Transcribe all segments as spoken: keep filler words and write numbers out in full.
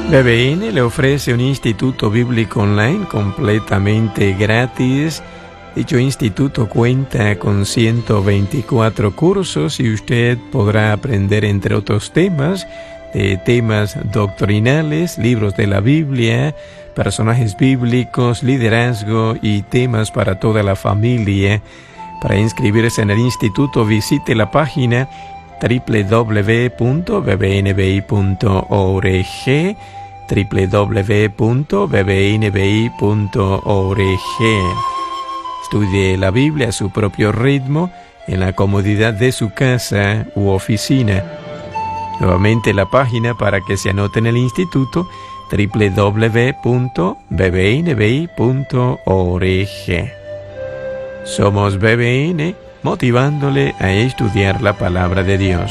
B B N le ofrece un instituto bíblico online completamente gratis. Dicho instituto cuenta con ciento veinticuatro cursos y usted podrá aprender, entre otros temas, de temas doctrinales, libros de la Biblia, personajes bíblicos, liderazgo y temas para toda la familia. Para inscribirse en el instituto, visite la página doble u doble u doble u punto b b n b i punto org, doble u doble u doble u punto b b n b i punto org. Estudie la Biblia a su propio ritmo, en la comodidad de su casa u oficina. Nuevamente la página para que se anote en el instituto, doble u doble u doble u punto b b n b i punto org. Somos B B N, motivándole a estudiar la palabra de Dios.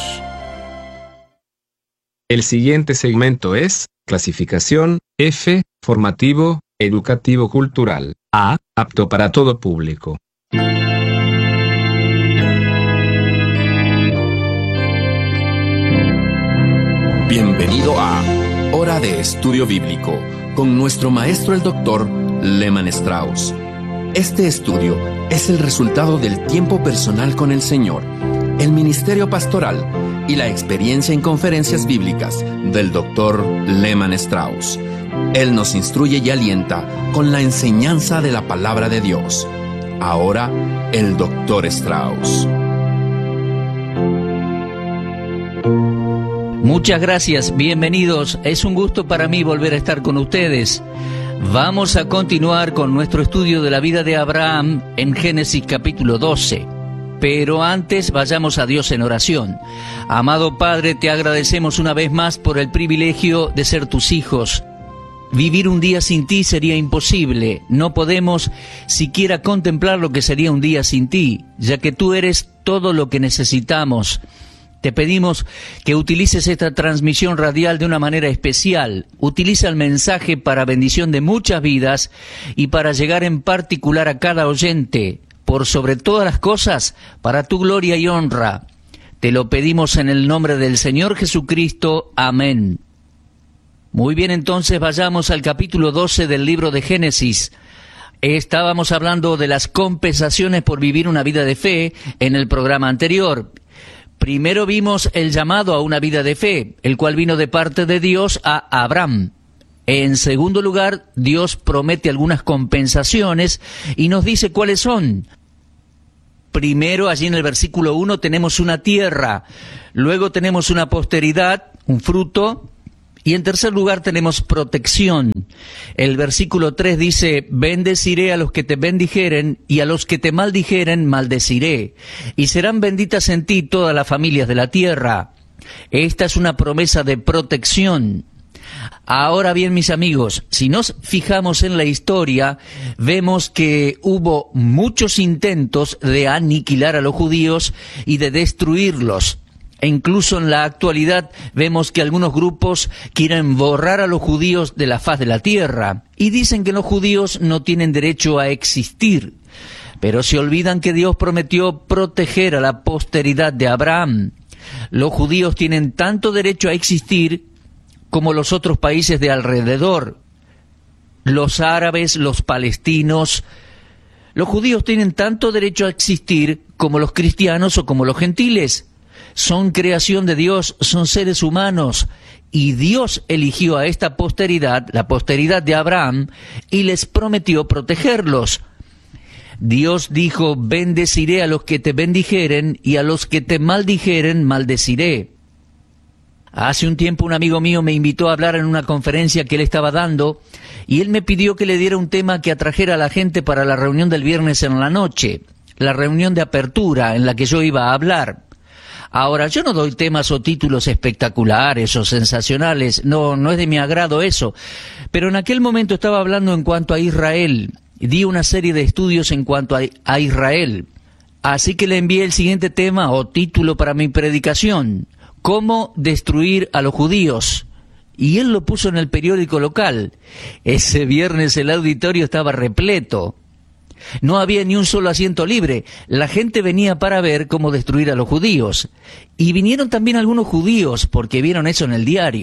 El siguiente segmento es clasificación F, formativo, educativo cultural. A, apto para todo público. Bienvenido a Hora de Estudio Bíblico con nuestro maestro el doctor Lehman Strauss. Este estudio es el resultado del tiempo personal con el Señor, el ministerio pastoral y la experiencia en conferencias bíblicas del doctor Lehman Strauss. Él nos instruye y alienta con la enseñanza de la palabra de Dios. Ahora, el doctor Strauss. Muchas gracias, bienvenidos. Es un gusto para mí volver a estar con ustedes. Vamos a continuar con nuestro estudio de la vida de Abraham en Génesis capítulo doce. Pero antes vayamos a Dios en oración. Amado Padre, te agradecemos una vez más por el privilegio de ser tus hijos. Vivir un día sin ti sería imposible. No podemos siquiera contemplar lo que sería un día sin ti, ya que tú eres todo lo que necesitamos. Te pedimos que utilices esta transmisión radial de una manera especial. Utiliza el mensaje para bendición de muchas vidas y para llegar en particular a cada oyente, por sobre todas las cosas, para tu gloria y honra. Te lo pedimos en el nombre del Señor Jesucristo. Amén. Muy bien, entonces vayamos al capítulo doce del libro de Génesis. Estábamos hablando de las compensaciones por vivir una vida de fe en el programa anterior. Primero vimos el llamado a una vida de fe, el cual vino de parte de Dios a Abraham. En segundo lugar, Dios promete algunas compensaciones y nos dice cuáles son. Primero, allí en el versículo uno, tenemos una tierra, luego tenemos una posteridad, un fruto, y en tercer lugar tenemos protección. El versículo tres dice, bendeciré a los que te bendijeren, y a los que te maldijeren maldeciré, y serán benditas en ti todas las familias de la tierra. Esta es una promesa de protección. Ahora bien, mis amigos, si nos fijamos en la historia, vemos que hubo muchos intentos de aniquilar a los judíos y de destruirlos. E incluso en la actualidad vemos que algunos grupos quieren borrar a los judíos de la faz de la tierra y dicen que los judíos no tienen derecho a existir. Pero se olvidan que Dios prometió proteger a la posteridad de Abraham. Los judíos tienen tanto derecho a existir como los otros países de alrededor. Los árabes, los palestinos. Los judíos tienen tanto derecho a existir como los cristianos o como los gentiles. Son creación de Dios, son seres humanos, y Dios eligió a esta posteridad, la posteridad de Abraham, y les prometió protegerlos. Dios dijo, bendeciré a los que te bendijeren, y a los que te maldijeren maldeciré. Hace un tiempo un amigo mío me invitó a hablar en una conferencia que él estaba dando, y él me pidió que le diera un tema que atrajera a la gente para la reunión del viernes en la noche, la reunión de apertura en la que yo iba a hablar. Ahora, yo no doy temas o títulos espectaculares o sensacionales, no, no es de mi agrado eso, pero en aquel momento estaba hablando en cuanto a Israel, di una serie de estudios en cuanto a, a Israel, así que le envié el siguiente tema o título para mi predicación, ¿cómo destruir a los judíos? Y él lo puso en el periódico local. Ese viernes el auditorio estaba repleto. No había ni un solo asiento libre. La gente venía para ver cómo destruir a los judíos. Y vinieron también algunos judíos porque vieron eso en el diario.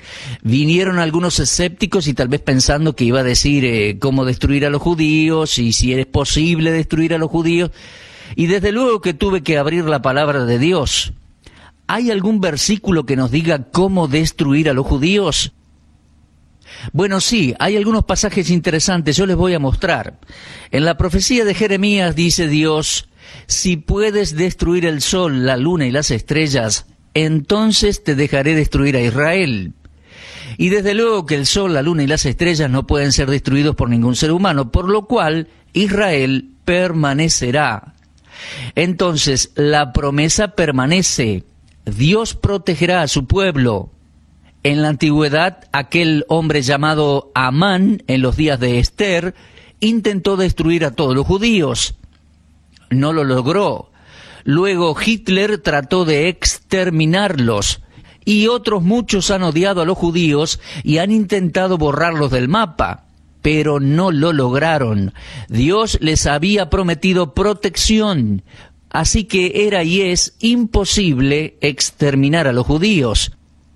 Vinieron algunos escépticos y tal vez pensando que iba a decir eh, cómo destruir a los judíos y si es posible destruir a los judíos. Y desde luego que tuve que abrir la palabra de Dios. ¿Hay algún versículo que nos diga cómo destruir a los judíos? Bueno, sí, hay algunos pasajes interesantes, yo les voy a mostrar. En la profecía de Jeremías dice Dios: si puedes destruir el sol, la luna y las estrellas, entonces te dejaré destruir a Israel. Y desde luego que el sol, la luna y las estrellas no pueden ser destruidos por ningún ser humano, por lo cual Israel permanecerá. Entonces, la promesa permanece. Dios protegerá a su pueblo. En la antigüedad, aquel hombre llamado Amán, en los días de Esther, intentó destruir a todos los judíos. No lo logró. Luego Hitler trató de exterminarlos, y otros muchos han odiado a los judíos y han intentado borrarlos del mapa, pero no lo lograron. Dios les había prometido protección, así que era y es imposible exterminar a los judíos.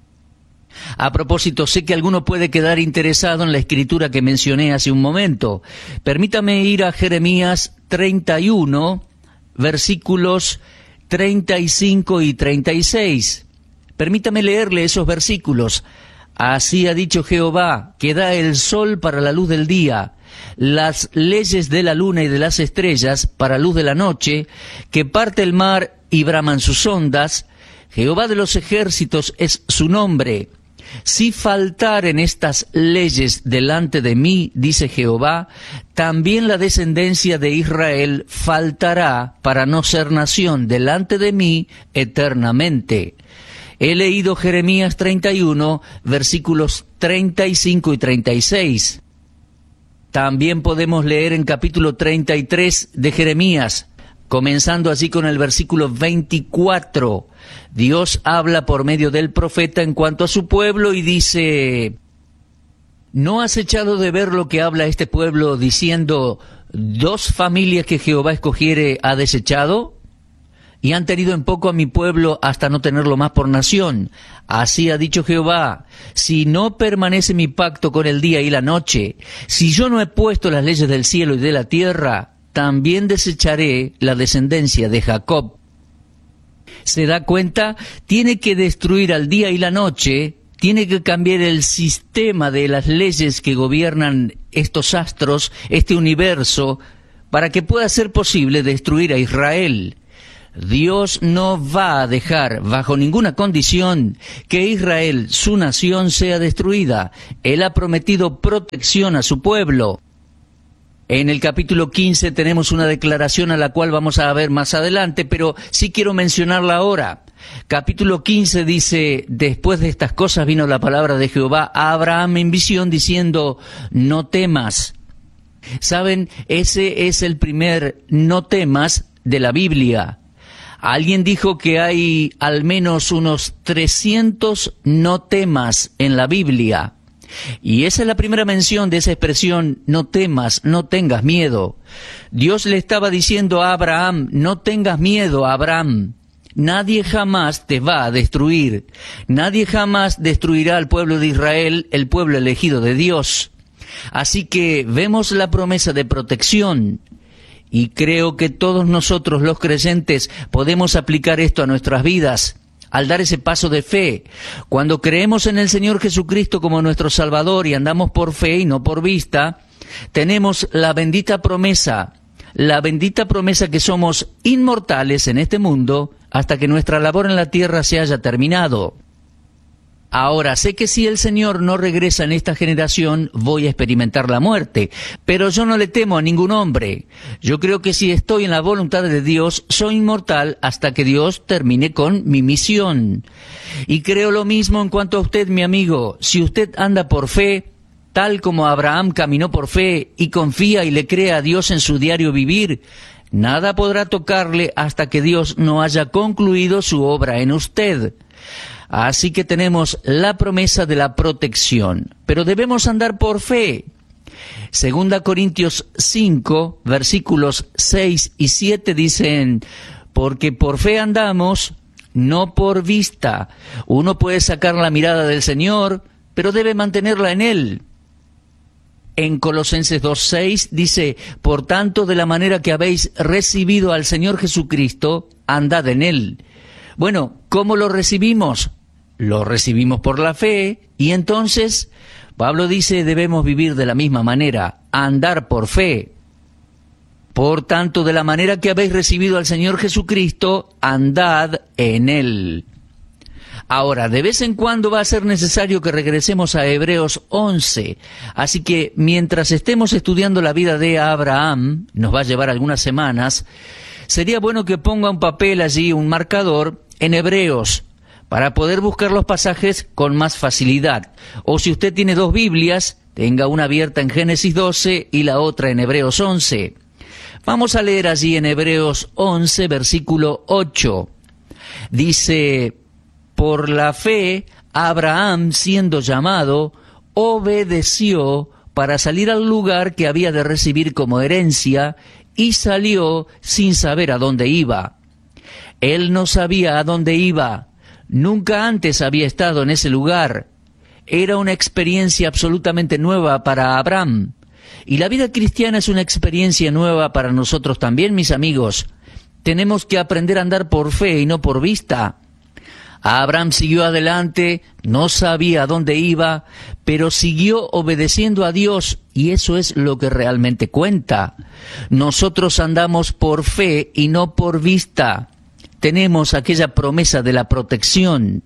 A propósito, sé que alguno puede quedar interesado en la escritura que mencioné hace un momento. Permítame ir a Jeremías treinta y uno, versículos treinta y cinco y treinta y seis. Permítame leerle esos versículos. Así ha dicho Jehová, que da el sol para la luz del día, las leyes de la luna y de las estrellas para luz de la noche, que parte el mar y braman sus ondas. Jehová de los ejércitos es su nombre. Si faltaren estas leyes delante de mí, dice Jehová, también la descendencia de Israel faltará para no ser nación delante de mí eternamente. He leído Jeremías treinta y uno, versículos treinta y cinco y treinta y seis. También podemos leer en capítulo treinta y tres de Jeremías, comenzando así con el versículo veinticuatro. Dios habla por medio del profeta en cuanto a su pueblo y dice: ¿no has echado de ver lo que habla este pueblo diciendo, dos familias que Jehová escogiere ha desechado? Y han tenido en poco a mi pueblo hasta no tenerlo más por nación. Así ha dicho Jehová: si no permanece mi pacto con el día y la noche, si yo no he puesto las leyes del cielo y de la tierra, también desecharé la descendencia de Jacob. ¿Se da cuenta? Tiene que destruir al día y la noche, tiene que cambiar el sistema de las leyes que gobiernan estos astros, este universo, para que pueda ser posible destruir a Israel. Dios no va a dejar bajo ninguna condición que Israel, su nación, sea destruida. Él ha prometido protección a su pueblo. En el capítulo quince tenemos una declaración a la cual vamos a ver más adelante, pero sí quiero mencionarla ahora. Capítulo quince dice: después de estas cosas vino la palabra de Jehová a Abraham en visión diciendo, no temas. ¿Saben? Ese es el primer no temas de la Biblia. Alguien dijo que hay al menos unos trescientos no temas en la Biblia. Y esa es la primera mención de esa expresión, no temas, no tengas miedo. Dios le estaba diciendo a Abraham, no tengas miedo, Abraham. Nadie jamás te va a destruir. Nadie jamás destruirá al pueblo de Israel, el pueblo elegido de Dios. Así que vemos la promesa de protección. Y creo que todos nosotros los creyentes podemos aplicar esto a nuestras vidas al dar ese paso de fe. Cuando creemos en el Señor Jesucristo como nuestro Salvador y andamos por fe y no por vista, tenemos la bendita promesa, la bendita promesa que somos inmortales en este mundo hasta que nuestra labor en la tierra se haya terminado. Ahora, sé que si el Señor no regresa en esta generación, voy a experimentar la muerte, pero yo no le temo a ningún hombre. Yo creo que si estoy en la voluntad de Dios, soy inmortal hasta que Dios termine con mi misión. Y creo lo mismo en cuanto a usted, mi amigo. Si usted anda por fe, tal como Abraham caminó por fe y confía y le cree a Dios en su diario vivir, nada podrá tocarle hasta que Dios no haya concluido su obra en usted. Así que tenemos la promesa de la protección, pero debemos andar por fe. Segunda Corintios cinco, versículos seis y siete dicen, porque por fe andamos, no por vista. Uno puede sacar la mirada del Señor, pero debe mantenerla en Él. En Colosenses dos seis dice, por tanto, de la manera que habéis recibido al Señor Jesucristo, andad en Él. Bueno, ¿cómo lo recibimos? Lo recibimos por la fe, y entonces Pablo dice, debemos vivir de la misma manera, andar por fe. Por tanto, de la manera que habéis recibido al Señor Jesucristo, andad en Él. Ahora, de vez en cuando va a ser necesario que regresemos a Hebreos once, así que mientras estemos estudiando la vida de Abraham, nos va a llevar algunas semanas, sería bueno que ponga un papel allí, un marcador, en Hebreos, para poder buscar los pasajes con más facilidad. O si usted tiene dos Biblias, tenga una abierta en Génesis doce y la otra en Hebreos once. Vamos a leer allí en Hebreos once, versículo ocho. Dice, por la fe, Abraham, siendo llamado, obedeció para salir al lugar que había de recibir como herencia, y salió sin saber a dónde iba. Él no sabía a dónde iba, nunca antes había estado en ese lugar. Era una experiencia absolutamente nueva para Abraham. Y la vida cristiana es una experiencia nueva para nosotros también, mis amigos. Tenemos que aprender a andar por fe y no por vista. Abraham siguió adelante, no sabía a dónde iba, pero siguió obedeciendo a Dios, y eso es lo que realmente cuenta. Nosotros andamos por fe y no por vista. Tenemos aquella promesa de la protección.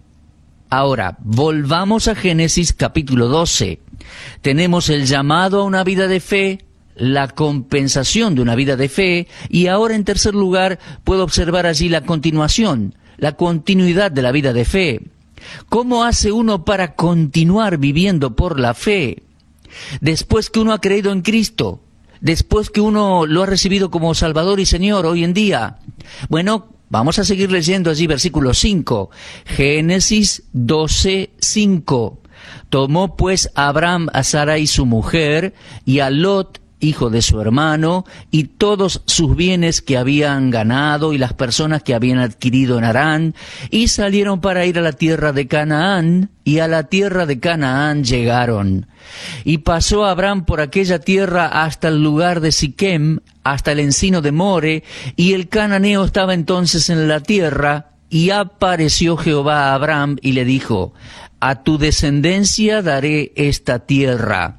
Ahora, volvamos a Génesis capítulo doce. Tenemos el llamado a una vida de fe, la compensación de una vida de fe, y ahora en tercer lugar puedo observar allí la continuación, la continuidad de la vida de fe. ¿Cómo hace uno para continuar viviendo por la fe? Después que uno ha creído en Cristo, después que uno lo ha recibido como Salvador y Señor hoy en día. Bueno, vamos a seguir leyendo allí versículo cinco. Génesis doce, cinco. Tomó pues Abraham a Sarai su mujer, y a Lot, hijo de su hermano, y todos sus bienes que habían ganado y las personas que habían adquirido en Harán, y salieron para ir a la tierra de Canaán, y a la tierra de Canaán llegaron. Y pasó Abraham por aquella tierra hasta el lugar de Siquem, hasta el encino de More, y el cananeo estaba entonces en la tierra, y apareció Jehová a Abraham y le dijo, a tu descendencia daré esta tierra.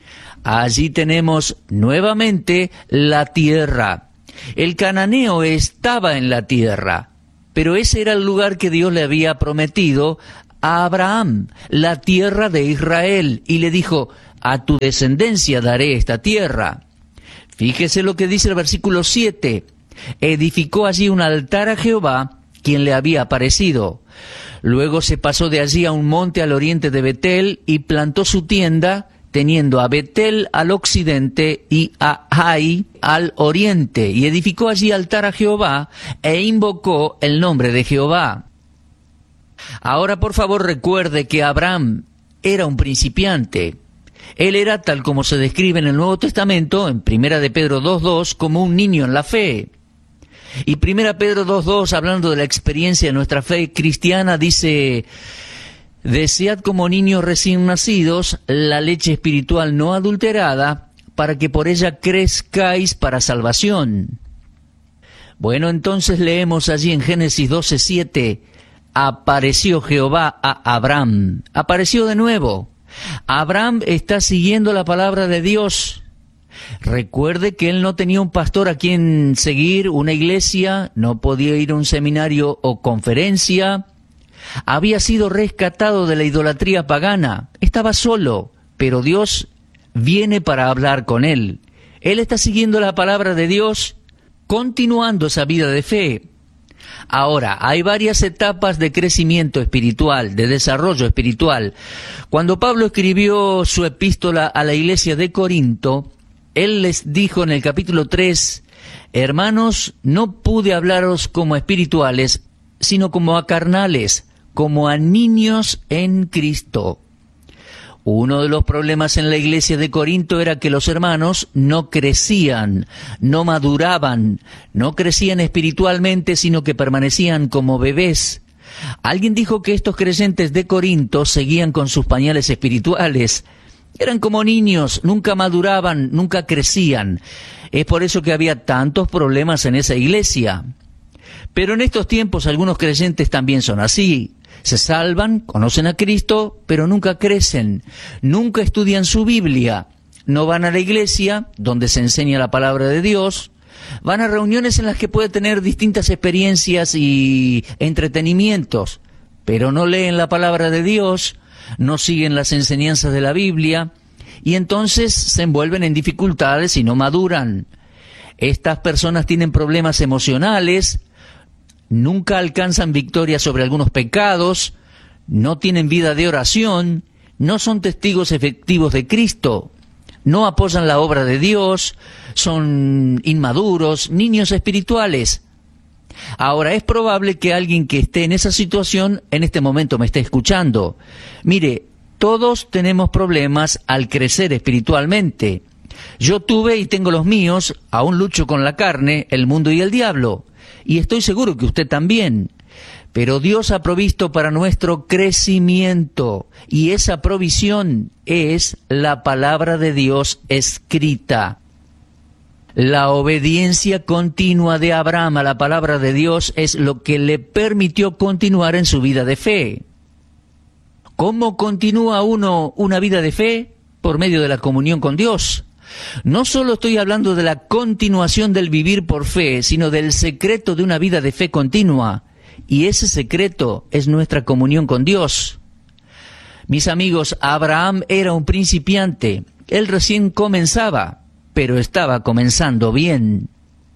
Allí tenemos nuevamente la tierra. El cananeo estaba en la tierra, pero ese era el lugar que Dios le había prometido a Abraham, la tierra de Israel, y le dijo, a tu descendencia daré esta tierra. Fíjese lo que dice el versículo siete. Edificó allí un altar a Jehová, quien le había aparecido. Luego se pasó de allí a un monte al oriente de Betel y plantó su tienda, teniendo a Betel al occidente y a Hai al oriente, y edificó allí altar a Jehová, e invocó el nombre de Jehová. Ahora, por favor, recuerde que Abraham era un principiante. Él era, tal como se describe en el Nuevo Testamento, en Primera de Pedro dos dos, como un niño en la fe. Y Primera Pedro dos dos, hablando de la experiencia de nuestra fe cristiana, dice, desead como niños recién nacidos la leche espiritual no adulterada, para que por ella crezcáis para salvación. Bueno, entonces leemos allí en Génesis doce siete, apareció Jehová a Abraham. Apareció de nuevo. Abraham está siguiendo la palabra de Dios. Recuerde que él no tenía un pastor a quien seguir, una iglesia, no podía ir a un seminario o conferencia. Había sido rescatado de la idolatría pagana. Estaba solo, pero Dios viene para hablar con él. Él está siguiendo la palabra de Dios, continuando esa vida de fe. Ahora, hay varias etapas de crecimiento espiritual, de desarrollo espiritual. Cuando Pablo escribió su epístola a la iglesia de Corinto, él les dijo en el capítulo tres, hermanos, no pude hablaros como espirituales, sino como a carnales, como a niños en Cristo. Uno de los problemas en la iglesia de Corinto era que los hermanos no crecían, no maduraban, no crecían espiritualmente, sino que permanecían como bebés. Alguien dijo que estos creyentes de Corinto seguían con sus pañales espirituales. Eran como niños, nunca maduraban, nunca crecían. Es por eso que había tantos problemas en esa iglesia. Pero en estos tiempos algunos creyentes también son así. Se salvan, conocen a Cristo, pero nunca crecen, nunca estudian su Biblia, no van a la iglesia, donde se enseña la palabra de Dios, van a reuniones en las que puede tener distintas experiencias y entretenimientos, pero no leen la palabra de Dios, no siguen las enseñanzas de la Biblia, y entonces se envuelven en dificultades y no maduran. Estas personas tienen problemas emocionales, nunca alcanzan victoria sobre algunos pecados, no tienen vida de oración, no son testigos efectivos de Cristo, no apoyan la obra de Dios, son inmaduros, niños espirituales. Ahora, es probable que alguien que esté en esa situación en este momento me esté escuchando. Mire, todos tenemos problemas al crecer espiritualmente. Yo tuve y tengo los míos, aún lucho con la carne, el mundo y el diablo. Y estoy seguro que usted también. Pero Dios ha provisto para nuestro crecimiento, y esa provisión es la palabra de Dios escrita. La obediencia continua de Abraham a la palabra de Dios es lo que le permitió continuar en su vida de fe. ¿Cómo continúa uno una vida de fe? Por medio de la comunión con Dios. No solo estoy hablando de la continuación del vivir por fe, sino del secreto de una vida de fe continua. Y ese secreto es nuestra comunión con Dios. Mis amigos, Abraham era un principiante. Él recién comenzaba, pero estaba comenzando bien.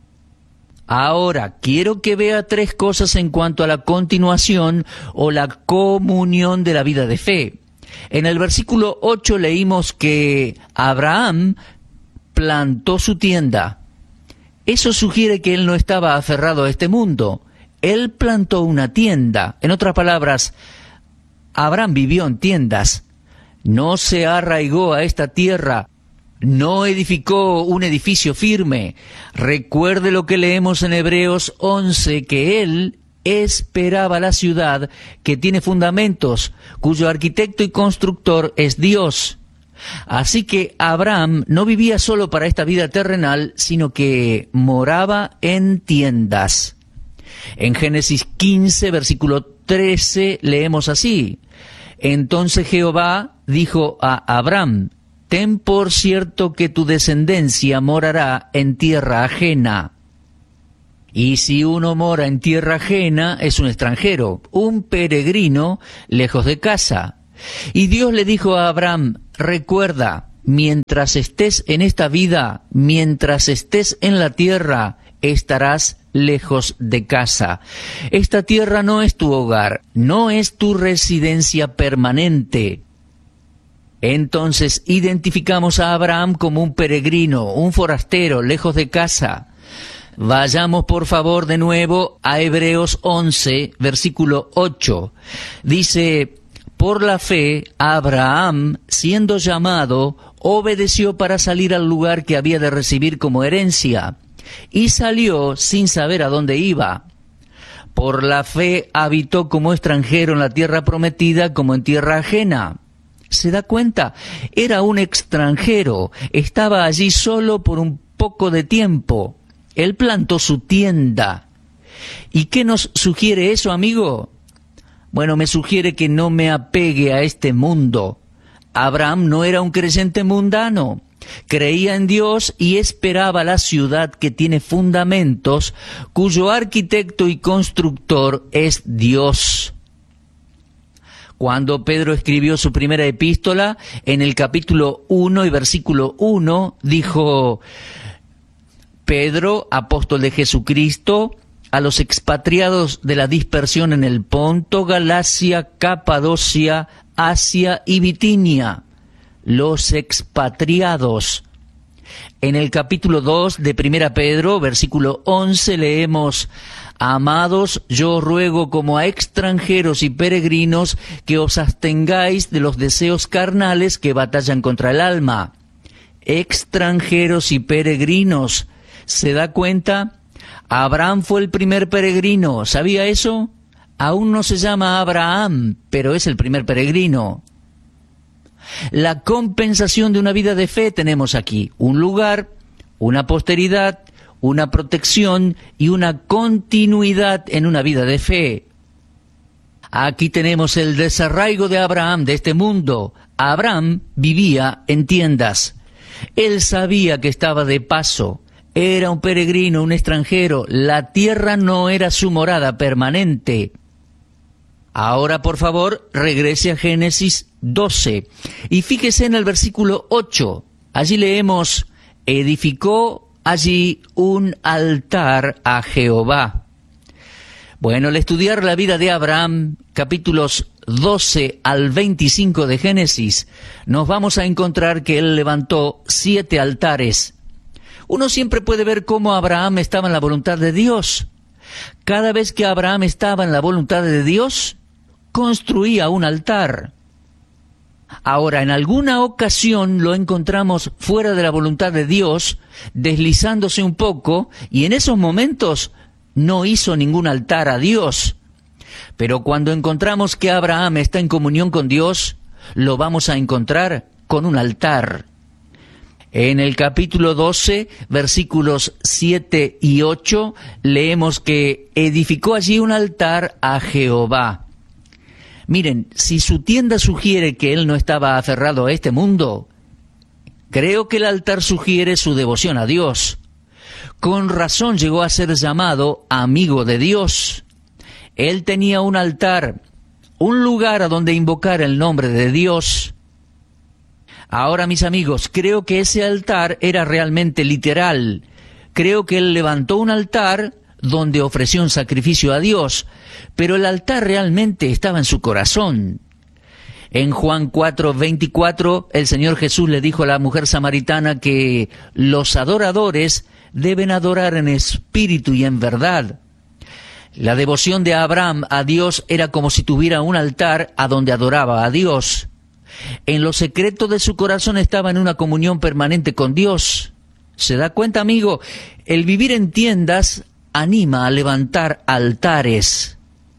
Ahora, quiero que vea tres cosas en cuanto a la continuación o la comunión de la vida de fe. En el versículo ocho leímos que Abraham plantó su tienda. Eso sugiere que él no estaba aferrado a este mundo. Él plantó una tienda. En otras palabras, Abraham vivió en tiendas. No se arraigó a esta tierra. No edificó un edificio firme. Recuerde lo que leemos en Hebreos once, que él esperaba la ciudad que tiene fundamentos, cuyo arquitecto y constructor es Dios. Así que Abraham no vivía solo para esta vida terrenal, sino que moraba en tiendas. En Génesis quince, versículo trece, leemos así: Entonces Jehová dijo a Abraham: Ten por cierto que tu descendencia morará en tierra ajena. Y si uno mora en tierra ajena, es un extranjero, un peregrino lejos de casa. Y Dios le dijo a Abraham: Recuerda, mientras estés en esta vida, mientras estés en la tierra, estarás lejos de casa. Esta tierra no es tu hogar, no es tu residencia permanente. Entonces identificamos a Abraham como un peregrino, un forastero, lejos de casa. Vayamos por favor de nuevo a Hebreos once, versículo ocho. Dice: Por la fe, Abraham, siendo llamado, obedeció para salir al lugar que había de recibir como herencia, y salió sin saber a dónde iba. Por la fe habitó como extranjero en la tierra prometida, como en tierra ajena. ¿Se da cuenta? Era un extranjero, estaba allí solo por un poco de tiempo. Él plantó su tienda. ¿Y qué nos sugiere eso, amigo? Bueno, me sugiere que no me apegue a este mundo. Abraham no era un creyente mundano. Creía en Dios y esperaba la ciudad que tiene fundamentos, cuyo arquitecto y constructor es Dios. Cuando Pedro escribió su primera epístola, en el capítulo uno y versículo uno, dijo: Pedro, apóstol de Jesucristo, a los expatriados de la dispersión en el Ponto, Galacia, Capadocia, Asia y Bitinia. Los expatriados. En el capítulo dos de Primera Pedro, versículo once, leemos: Amados, yo ruego como a extranjeros y peregrinos que os abstengáis de los deseos carnales que batallan contra el alma. Extranjeros y peregrinos. ¿Se da cuenta? Abraham fue el primer peregrino. ¿Sabía eso? Aún no se llama Abraham, pero es el primer peregrino. La compensación de una vida de fe tenemos aquí: un lugar, una posteridad, una protección y una continuidad en una vida de fe. Aquí tenemos el desarraigo de Abraham de este mundo. Abraham vivía en tiendas. Él sabía que estaba de paso. Era un peregrino, un extranjero. La tierra no era su morada permanente. Ahora, por favor, regrese a Génesis doce y fíjese en el versículo ocho. Allí leemos: edificó allí un altar a Jehová. Bueno, al estudiar la vida de Abraham, capítulos doce al veinticinco de Génesis, nos vamos a encontrar que él levantó siete altares. Uno siempre puede ver cómo Abraham estaba en la voluntad de Dios. Cada vez que Abraham estaba en la voluntad de Dios, construía un altar. Ahora, en alguna ocasión lo encontramos fuera de la voluntad de Dios, deslizándose un poco, y en esos momentos no hizo ningún altar a Dios. Pero cuando encontramos que Abraham está en comunión con Dios, lo vamos a encontrar con un altar. En el capítulo doce, versículos siete y ocho, leemos que edificó allí un altar a Jehová. Miren, si su tienda sugiere que él no estaba aferrado a este mundo, creo que el altar sugiere su devoción a Dios. Con razón llegó a ser llamado amigo de Dios. Él tenía un altar, un lugar a donde invocar el nombre de Dios. Ahora, mis amigos, creo que ese altar era realmente literal. Creo que él levantó un altar donde ofreció un sacrificio a Dios, pero el altar realmente estaba en su corazón. En Juan cuatro veinticuatro, el Señor Jesús le dijo a la mujer samaritana que los adoradores deben adorar en espíritu y en verdad. La devoción de Abraham a Dios era como si tuviera un altar a donde adoraba a Dios. En lo secreto de su corazón estaba en una comunión permanente con Dios. ¿Se da cuenta, amigo? El vivir en tiendas anima a levantar altares.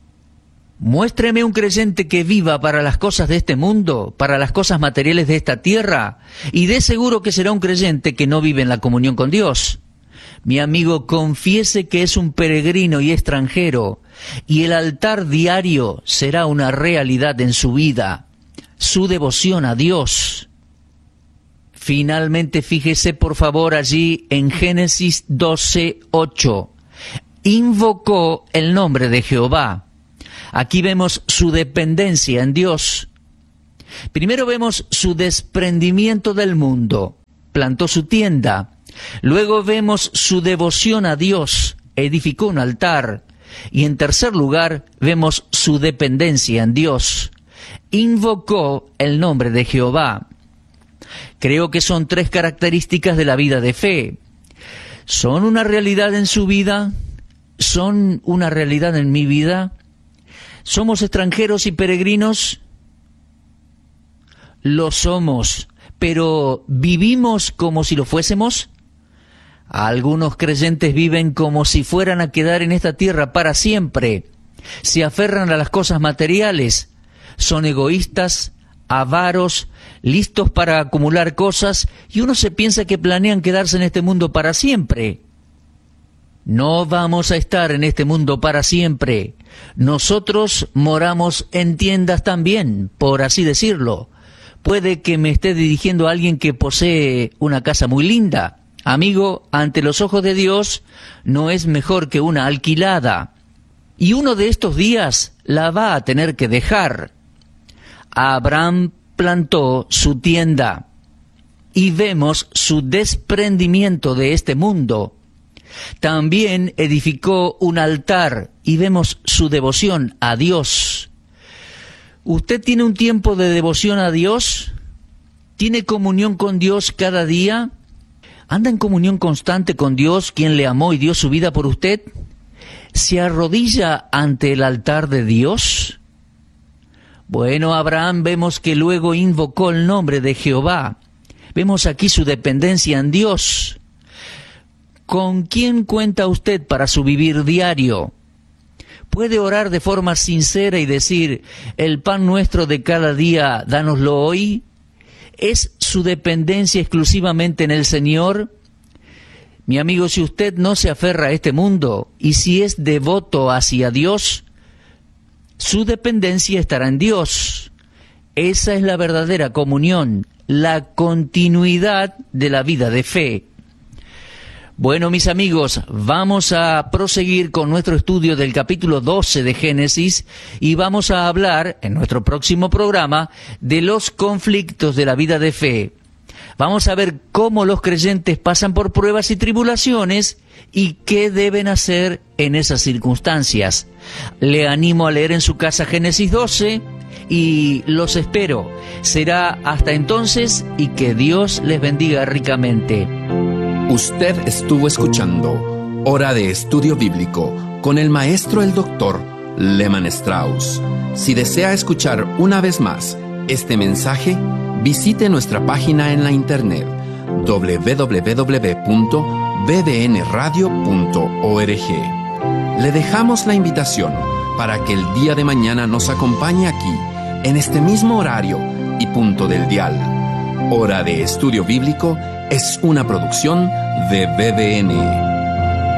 Muéstreme un creyente que viva para las cosas de este mundo, para las cosas materiales de esta tierra, y de seguro que será un creyente que no vive en la comunión con Dios. Mi amigo, confiese que es un peregrino y extranjero, y el altar diario será una realidad en su vida, su devoción a Dios. Finalmente, fíjese por favor allí en Génesis doce ocho. Invocó el nombre de Jehová. Aquí vemos su dependencia en Dios. Primero vemos su desprendimiento del mundo. Plantó su tienda. Luego vemos su devoción a Dios. Edificó un altar. Y en tercer lugar, vemos su dependencia en Dios. Invocó el nombre de Jehová. Creo que son tres características de la vida de fe. ¿Son una realidad en su vida? ¿Son una realidad en mi vida? ¿Somos extranjeros y peregrinos? Lo somos, pero ¿vivimos como si lo fuésemos? Algunos creyentes viven como si fueran a quedar en esta tierra para siempre. Se aferran a las cosas materiales. Son egoístas, avaros, listos para acumular cosas, y uno se piensa que planean quedarse en este mundo para siempre. No vamos a estar en este mundo para siempre. Nosotros moramos en tiendas también, por así decirlo. Puede que me esté dirigiendo a alguien que posee una casa muy linda. Amigo, ante los ojos de Dios, no es mejor que una alquilada. Y uno de estos días la va a tener que dejar. Abraham plantó su tienda y vemos su desprendimiento de este mundo. También edificó un altar y vemos su devoción a Dios. ¿Usted tiene un tiempo de devoción a Dios? ¿Tiene comunión con Dios cada día? ¿Anda en comunión constante con Dios, quien le amó y dio su vida por usted? ¿Se arrodilla ante el altar de Dios? Bueno, Abraham vemos que luego invocó el nombre de Jehová. Vemos aquí su dependencia en Dios. ¿Con quién cuenta usted para su vivir diario? puede orar de forma sincera y decir, el pan nuestro de cada día, dánoslo hoy? ¿Es su dependencia exclusivamente en el Señor? Mi amigo, si usted no se aferra a este mundo y si es devoto hacia Dios, su dependencia estará en Dios. Esa es la verdadera comunión, la continuidad de la vida de fe. Bueno, mis amigos, vamos a proseguir con nuestro estudio del capítulo doce de Génesis y vamos a hablar en nuestro próximo programa de los conflictos de la vida de fe. Vamos a ver cómo los creyentes pasan por pruebas y tribulaciones y qué deben hacer en esas circunstancias. Le animo a leer en su casa Génesis doce y los espero. Será hasta entonces y que Dios les bendiga ricamente. Usted estuvo escuchando Hora de Estudio Bíblico con el maestro el doctor Lehman Strauss. Si desea escuchar una vez más este mensaje, visite nuestra página en la internet doble u doble u doble u punto b d n radio punto org. Le dejamos la invitación para que el día de mañana nos acompañe aquí, en este mismo horario y punto del dial. Hora de Estudio Bíblico es una producción de B D N.